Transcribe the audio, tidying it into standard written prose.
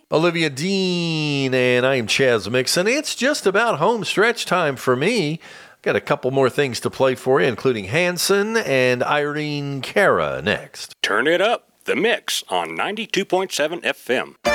Olivia Dean, and I am Chaz Mixon. It's just about home stretch time for me. Got a couple more things to play for you, including Hanson and Irene Cara next. Turn it up. The Mix on 92.7 FM.